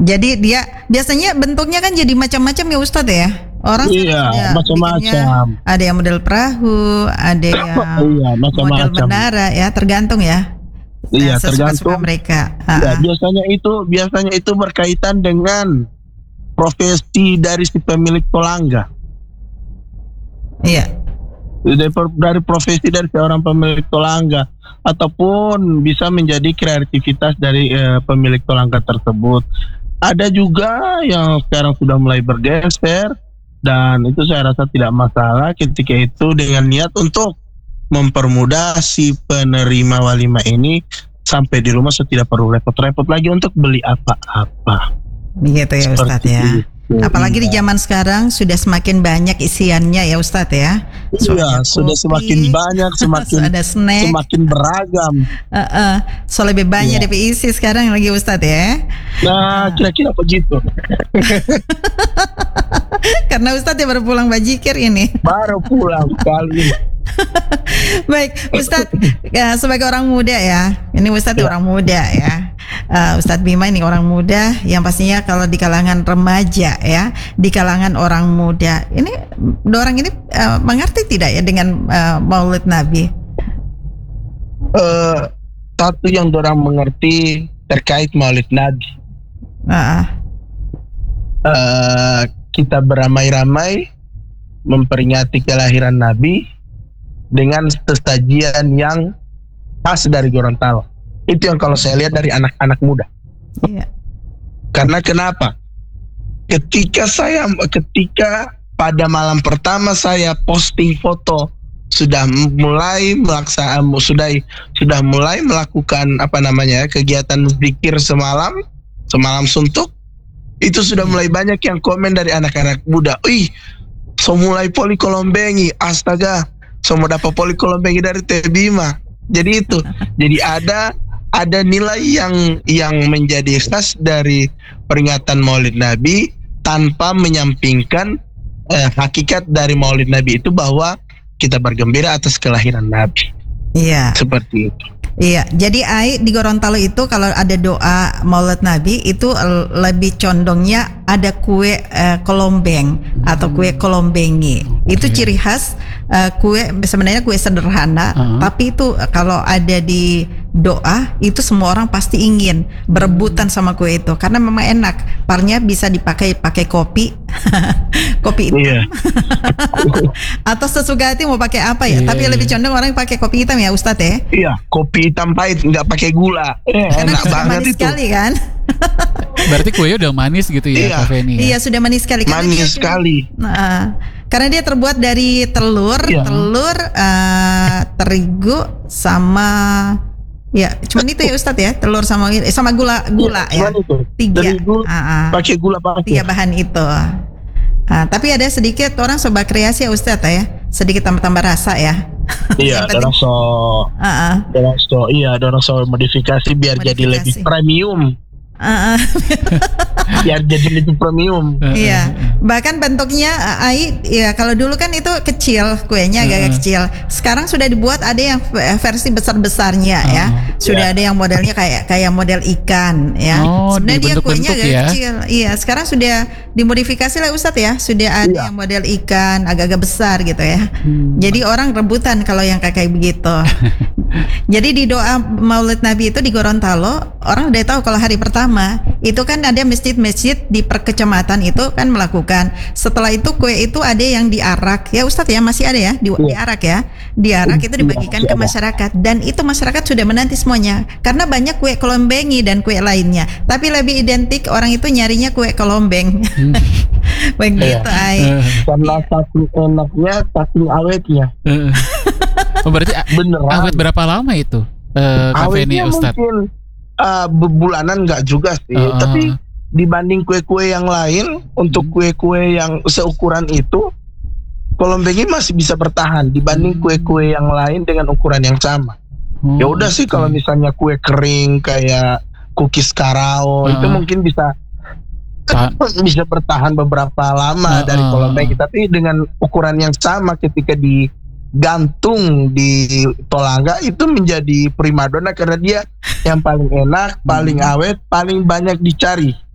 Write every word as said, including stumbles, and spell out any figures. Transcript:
Jadi dia biasanya bentuknya kan jadi macam-macam ya Ustadz ya. Orang iya, ya, macam-macam. Ada yang model perahu, ada yang iya, model menara ya, tergantung ya. Iya, tergantung mereka. Ya, biasanya itu biasanya itu berkaitan dengan profesi dari si pemilik tolangga. Iya. Dari, dari profesi dari seorang pemilik tolangga, ataupun bisa menjadi kreativitas dari eh, pemilik tolangga tersebut. Ada juga yang sekarang sudah mulai bergeser, dan itu saya rasa tidak masalah ketika itu dengan niat untuk mempermudah si penerima walimah ini sampai di rumah tidak perlu repot-repot lagi untuk beli apa-apa. Begitu ya Ustadz ya. Itu. Apalagi di zaman sekarang sudah semakin banyak isiannya ya Ustadz ya. Iya, sudah semakin banyak, semakin ada snack, semakin beragam. Uh, uh, so lebih banyak ya. D P I isi sekarang lagi Ustadz ya. Nah, kira-kira begitu. Karena Ustadz ya baru pulang bajikir ini. Baru pulang kali. Baik, Ustadz ya, sebagai orang muda ya, ini Ustadz ya. orang muda ya. Uh, Ustadz Bima ini orang muda yang pastinya kalau di kalangan remaja ya, di kalangan orang muda ini, orang ini uh, mengerti tidak ya dengan uh, Maulid Nabi? Uh, satu yang orang mengerti terkait Maulid Nabi. Uh. Uh, kita beramai-ramai memperingati kelahiran Nabi dengan sesajian yang khas dari Gorontalo. Itu yang kalau saya lihat dari anak-anak muda. Iya. Karena kenapa? Ketika saya, ketika pada malam pertama saya posting foto, sudah mulai melaksanakan, sudah sudah mulai melakukan apa namanya kegiatan zikir semalam, semalam suntuk, itu sudah mulai banyak yang komen dari anak-anak muda. Ih, so mulai poli kolombengi, astaga, so mau dapat poli kolombengi dari Teh Bima. Jadi itu, jadi ada ada nilai yang yang menjadi khas dari peringatan Maulid Nabi tanpa menyampingkan eh, hakikat dari Maulid Nabi itu bahwa kita bergembira atas kelahiran Nabi. Iya. Seperti itu. Iya, jadi Ai di Gorontalo itu kalau ada doa Maulid Nabi itu lebih condongnya ada kue uh, kolombeng atau kue kolombengi. Okay. Itu ciri khas uh, kue, sebenarnya kue sederhana, uh-huh. tapi itu kalau ada di doa itu semua orang pasti ingin berebutan sama kue itu karena memang enak. Parnya bisa dipakai pakai kopi, kopi hitam, yeah. atau sesuka hati mau pakai apa ya. Yeah. Tapi lebih condong orang pakai kopi hitam ya Ustadz ya. Iya, kopi hitam pahit nggak pakai gula. Eh, enak banget manis itu. Sekali kan. Berarti kuenya udah manis gitu ya, iya. Kak Feni? Iya, sudah manis sekali. Manis sekali. Nah, karena dia terbuat dari telur, iya. telur, uh, terigu sama ya, cuman itu ya Ustadz ya, telur sama sama gula gula ya. ya. Tiga. Terigu, uh-uh. pakai gula pakai. Tiga bahan itu. Nah, tapi ada sedikit orang coba kreasi ya Ustadz ya, sedikit tambah-tambah rasa ya. Iya, ada rasa, uh-uh. ada rasa, iya, ada rasa modifikasi biar modifikasi. jadi lebih premium. Uh-uh. Biar jadi lebih premium. Iya, bahkan bentuknya Ai, ya kalau dulu kan itu kecil kuenya agak uh. kecil. Sekarang sudah dibuat ada yang versi besar-besarnya uh. ya. Sudah yeah. ada yang modelnya kayak kayak model ikan ya. Oh, sebenarnya dia kuenya agak ya? kecil. Iya, sekarang sudah dimodifikasi lah Ustadz ya. Sudah ada yeah. yang model ikan agak-agak besar gitu ya. Hmm. Jadi orang rebutan kalau yang kayak begitu. Jadi di doa Maulid Nabi itu di Gorontalo orang udah tahu kalau hari pertama itu kan ada masjid-masjid di per kecamatan itu kan melakukan. Setelah itu kue itu ada yang diarak ya Ustadz ya, masih ada ya di, diarak ya. Diarak itu dibagikan ke masyarakat dan itu masyarakat sudah menanti semuanya karena banyak kue kolombengi dan kue lainnya. Tapi lebih identik orang itu nyarinya kue kolombeng. Hmm. Begitu Ai. Karena saking enaknya, saking awetnya. Oh, berarti beneran. Awet berapa lama itu? Uh, awetnya Ustadz? Mungkin uh, bulanan nggak juga sih, uh, tapi dibanding kue-kue yang lain, untuk kue-kue yang seukuran itu, kolombengi masih bisa bertahan dibanding kue-kue yang lain dengan ukuran yang sama. Oh, ya udah sih kalau misalnya kue kering kayak cookies karao uh, itu mungkin bisa uh, bisa bertahan beberapa lama uh, dari kolombengi, tapi dengan ukuran yang sama ketika di gantung di tolangga itu menjadi primadona karena dia yang paling enak, paling awet, paling banyak dicari.